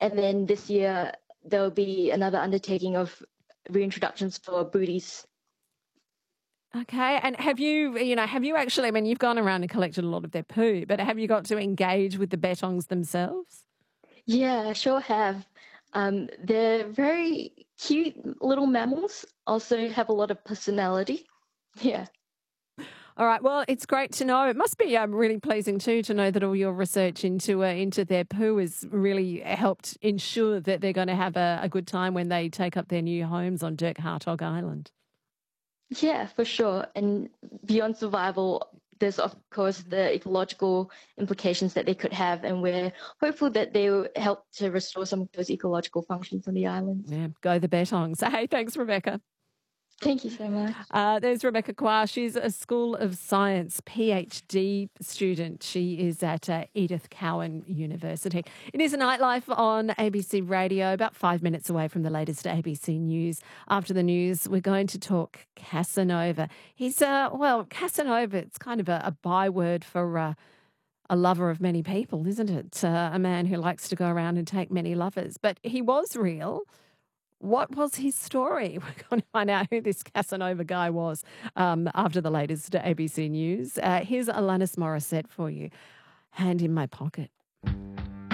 And then this year, there'll be another undertaking of reintroductions for booties. Okay. And have you actually, I mean, you've gone around and collected a lot of their poo, but have you got to engage with the bettongs themselves? Yeah, I sure have. They're very cute little mammals, also have a lot of personality. Yeah. All right. Well, it's great to know. It must be really pleasing too to know that all your research into their poo has really helped ensure that they're going to have a good time when they take up their new homes on Dirk Hartog Island. Yeah, for sure. And beyond survival, there's of course the ecological implications that they could have, and we're hopeful that they will help to restore some of those ecological functions on the islands. Yeah, go the bettongs. Hey, thanks, Rebecca. Thank you so much. There's Rebecca Kwa. She's a School of Science PhD student. She is at Edith Cowan University. It is a nightlife on ABC Radio, about 5 minutes away from the latest ABC News. After the news, we're going to talk Casanova. He's, Casanova, it's kind of a byword for a lover of many people, isn't it? A man who likes to go around and take many lovers. But he was real. What was his story? We're going to find out who this Casanova guy was after the latest ABC News. Here's Alanis Morissette for you. Hand in my pocket.